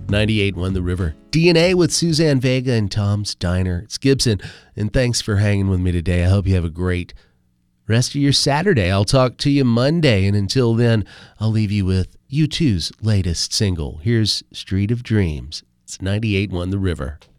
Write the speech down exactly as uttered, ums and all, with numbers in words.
ninety-eight one The River. D N A with Suzanne Vega and Tom's Diner. It's Gibson, and thanks for hanging with me today. I hope you have a great rest of your Saturday. I'll talk to you Monday, and until then, I'll leave you with U two's latest single. Here's Street of Dreams. It's ninety-eight one The River.